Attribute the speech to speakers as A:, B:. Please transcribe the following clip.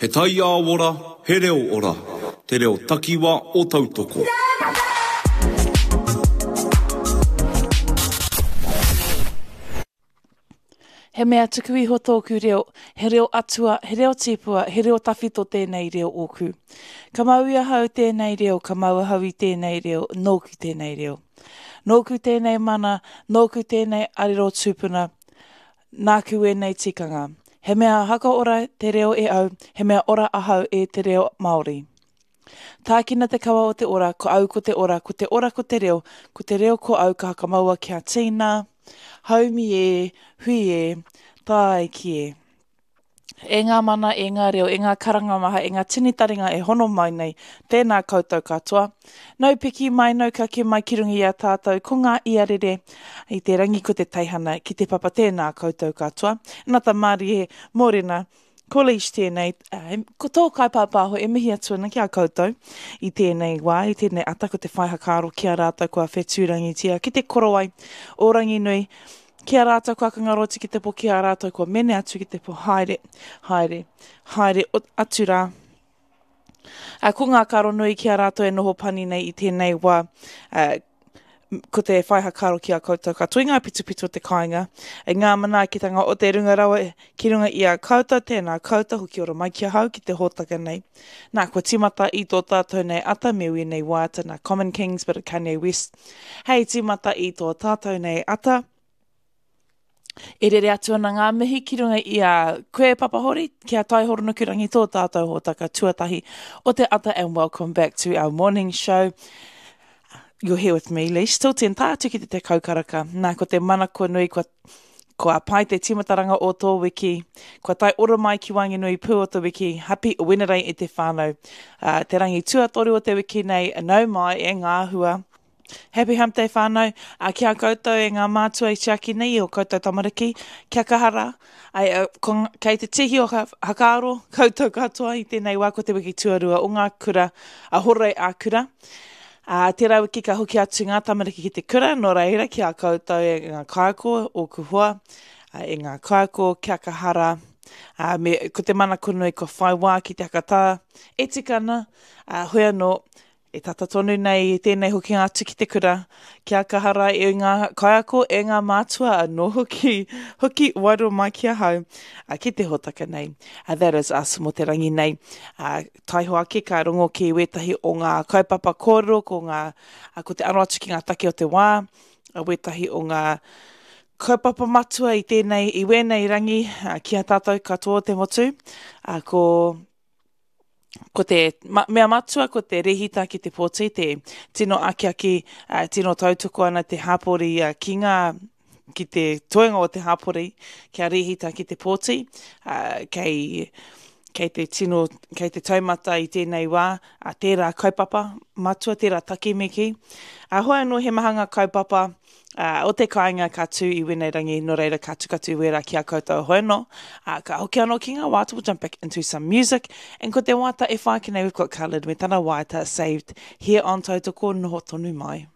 A: He tai a ora, he reo ora. Te reo takiwa o tautoko.
B: He mea tuku iho tōku reo, he reo atua, he reo tipua, he reo tawhito tēnei reo oku. Ka mau ia hau tēnei reo, ka mau hau i tēnei reo, nōku tēnei reo. Nōku tēnei mana, nōku tēnei ariro tūpuna, nāku e nei tikanga. He mea haka ora te reo e au, he mea ora ahau e te reo Māori. Tākina te kawa o te ora, ko au ko te ora, ko te ora ko te reo ko au ka haka maua kia tīna, haumi e, hui e, tāi ki e. E ngā mana, e ngā reo, e ngā karangamaha, e ngā tinitaringa e hono mai nei, tēnā koutou katoa. Nau piki mai, nau kake mai ki rungi a tātou, ko ngā iarere, i te rangi ko te teihana, ki te papa tēnā koutou katoa. Nata Māori e mōrena, ko leish tēnei, ko tō kaipāpāho e mihi atuana ki a koutou, i tēnei wā, i tēnei ata ko te whaihakaro ki a rātou kua whetūrangi tia, ki te korowai, o rangi nui, ki a rātou kua kangaroti ki te po, ki a rātou kua mene atu ki te po, haere, atu rā. Ko ngā karo nui ki a rātou e noho pani nei i tēnei wā, ko te whaihakaro ki a koutou katoa, ngā pitu o te kāinga, e ngā manaakitanga o te runga rawa, ki runga i a koutou tēnā, koutou hoki ora mai ki a hau ki te hōtaka nei. Nā kua timata i tō tātou nei ata, me ui nei wāta, nā Common Kings, but at Kanye West. Hei timata i tō tātou nei ata, e rere atu ana ngā mihi ki runga i a koe papahori, ki a tai horonuku rangi tō tātou hōtaka tuatahi o te ata, and welcome back to our morning show. You're here with me, Leish. Still ten tātu ki te kaukaraka. Nā, ko te mana kua nui, kua pai te timataranga o tō wiki. Kua tai ora mai ki Wanganui pū o tō wiki. Happy Wenerei e te whānau. Te rangi tuatoru o te wiki nei, nau mai e ngā hua. Happy Hump Day whānau. Ki a koutou e ngā mātua i tiaki nei o koutou tamariki. Kia kahara. Kei te tihi o hakaro, koutou katoa i tēnei wā ko te wiki tuarua o ngā kura, a horei a kura. Tērā wiki ka hoki atu ngā tamariki ki te kura, nō reira ki a koutou e ngā kaiako o kuhua, e ngā kaiako kia kahara, ko te mana kunui ko whai wā ki te hakatā, e tikana, hoi anō, e tata tonu nei, tēnei hoki atu ki te kura, kia kahara e ngā kaiako, e ngā mātua, no hoki wairu mai kia hau, ki te hotaka nei. That is us mo te rangi nei. Taiho ake ka rongo ki wetahi o ngā kaupapa kōrero, ko te anu atu ki ngā take o te wā, wetahi o ngā kaupapa matua i tēnei, i wēnei rangi, kia tātou katoa te motu, ko te mea matua, ko te rehita ki te pōti, te tino aki, tino tautoko ana te hapori ki te toenga o te hapori, kia rehita ki te pōti, kei te taumata i tēnei wā, tērā kaupapa matua, tērā takimiki. Hoi anō he mahanga kaupapa, o te kāinga katu i wēnei rangi, no reira katu wera ki a koutou hoi anō. Ka hoki anō ki ngā wāta, we'll jump back into some music. And ko te wāta e whākinei, we've got coloured, me tana wāta saved here on Tautoko noho tonu mai.